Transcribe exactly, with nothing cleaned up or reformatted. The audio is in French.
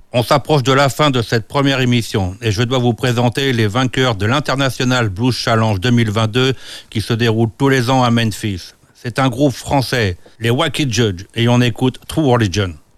On s'approche de la fin de cette première émission et je dois vous présenter les vainqueurs de l'International Blues Challenge deux mille vingt-deux qui se déroule tous les ans à Memphis. C'est un groupe français, les Wacky Judge, et on écoute True Religion.